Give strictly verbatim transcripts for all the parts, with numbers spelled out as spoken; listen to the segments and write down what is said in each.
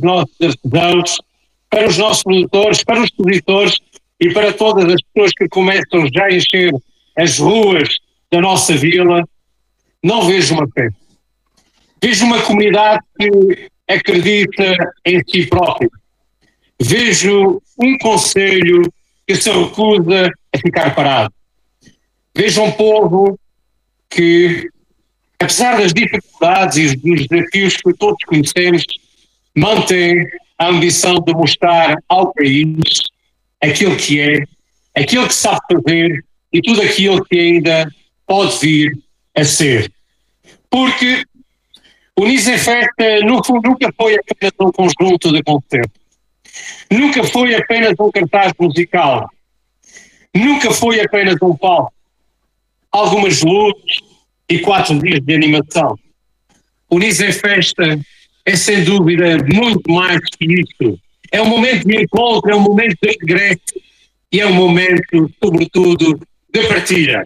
nossos artesãos, para os nossos produtores, para os expositores e para todas as pessoas que começam já a encher as ruas da nossa vila. Não vejo uma festa. Vejo uma comunidade que acredita em si própria. Vejo um concelho que se recusa a ficar parado. Vejo um povo que, apesar das dificuldades e dos desafios que todos conhecemos, mantém a ambição de mostrar ao país aquilo que é, aquilo que sabe fazer e tudo aquilo que ainda pode vir a ser. Porque o Unisa em Festa nunca foi apenas um conjunto de concertos. Nunca foi apenas um cartaz musical. Nunca foi apenas um palco. Algumas luzes e quatro dias de animação. O Unisa em Festa é sem dúvida muito mais que isto. É um momento de encontro, é um momento de regresso e é um momento, sobretudo, de partilha.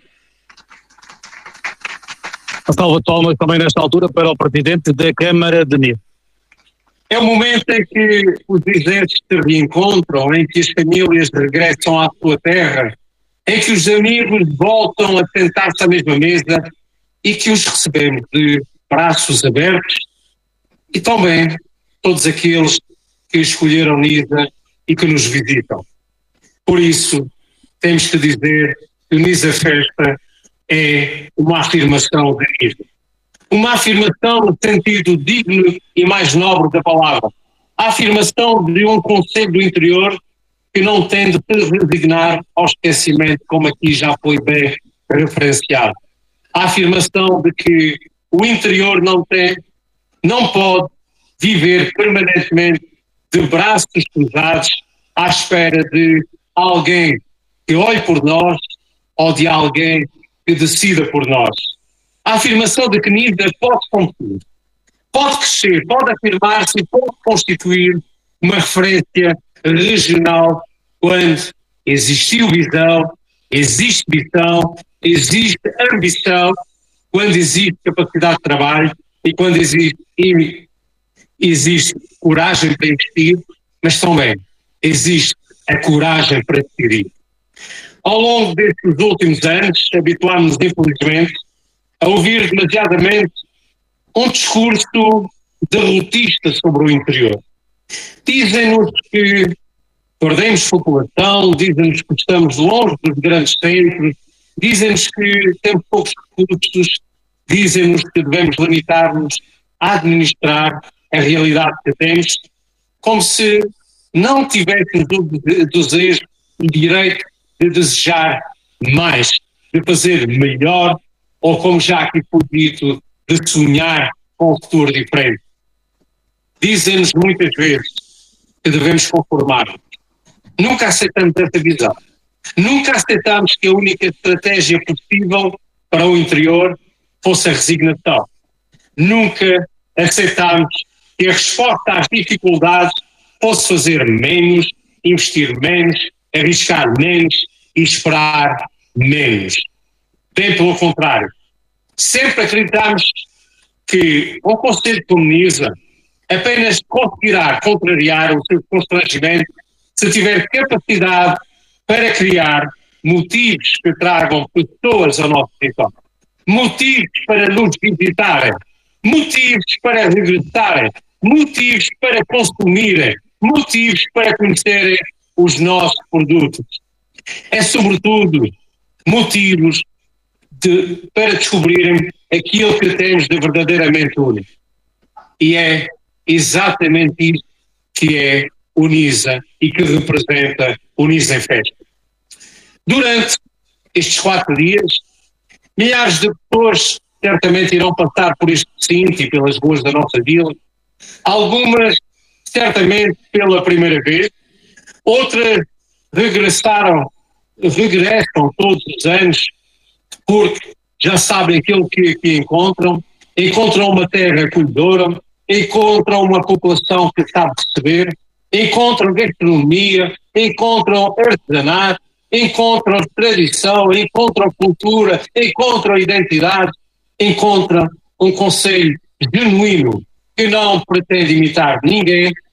A salva de palmas também nesta altura para o Presidente da Câmara de Nive. É o momento em que os exércitos se reencontram, em que as famílias regressam à sua terra, em que os amigos voltam a sentar-se à mesma mesa e que os recebemos de braços abertos, e também todos aqueles que escolheram Nisa e que nos visitam. Por isso, temos que dizer que o Unisa Festa é uma afirmação de Nisa. Uma afirmação no sentido digno e mais nobre da palavra. A afirmação de um conselho do interior que não tem de se resignar ao esquecimento, como aqui já foi bem referenciado. A afirmação de que o interior não tem, não pode viver permanentemente de braços cruzados à espera de alguém que olhe por nós ou de alguém que decida por nós. A afirmação de que Nisa pode construir, pode crescer, pode afirmar-se e pode constituir uma referência regional quando existiu visão, existe visão, existe ambição, quando existe capacidade de trabalho e quando existe, existe coragem para investir, mas também existe a coragem para decidir. Ao longo destes últimos anos, habituámos-nos, infelizmente, a ouvir demasiadamente um discurso derrotista sobre o interior. Dizem-nos que perdemos população, dizem-nos que estamos longe dos grandes centros, dizem-nos que temos poucos recursos, dizem-nos que devemos limitar-nos a administrar a realidade que temos, como se não tivéssemos o desejo e direito de desejar mais, de fazer melhor, ou como já aqui foi dito, de sonhar com um futuro diferente. Dizem-nos muitas vezes que devemos conformar-nos. Nunca aceitamos essa visão. Nunca aceitamos que a única estratégia possível para o interior fosse a resignação. Nunca aceitámos que a resposta às dificuldades fosse fazer menos, investir menos, arriscar menos e esperar menos. Bem pelo contrário. Sempre acreditámos que um conselho como Nisa apenas conseguirá contrariar o seu constrangimento se tiver capacidade para criar motivos que tragam pessoas ao nosso território, motivos para nos visitarem, motivos para regressarem, motivos para consumirem, motivos para conhecerem os nossos produtos. É sobretudo motivos de, para descobrirem aquilo que temos de verdadeiramente único. E é exatamente isso que é o Nisa e que representa o Unisa em Festa. Durante estes quatro dias, milhares de pessoas certamente irão passar por este recinto e pelas ruas da nossa vila, algumas certamente pela primeira vez, outras regressaram, regressam todos os anos porque já sabem aquilo que aqui encontram, encontram uma terra acolhedora, encontram uma população que sabe receber, encontram gastronomia, encontram artesanato, encontram tradição, encontram cultura, encontram identidade, encontram um concelho genuíno que não pretende imitar ninguém,